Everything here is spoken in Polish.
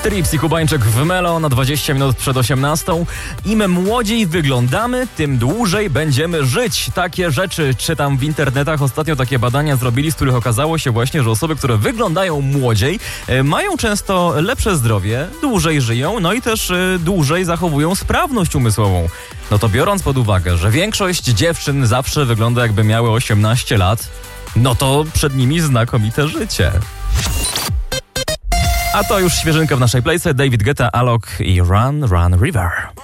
Trips i Kubańczyk w Melo na 20 minut przed 18. Im młodziej wyglądamy, tym dłużej będziemy żyć. Takie rzeczy czytam w internetach. Ostatnio takie badania zrobili, z których okazało się właśnie, że osoby, które wyglądają młodziej, mają często lepsze zdrowie, dłużej żyją, no i też dłużej zachowują sprawność umysłową. No to biorąc pod uwagę, że większość dziewczyn zawsze wygląda jakby miały 18 lat, no to przed nimi znakomite życie. A to już świeżynka w naszej playce. David Guetta, Alok i Run, Run River.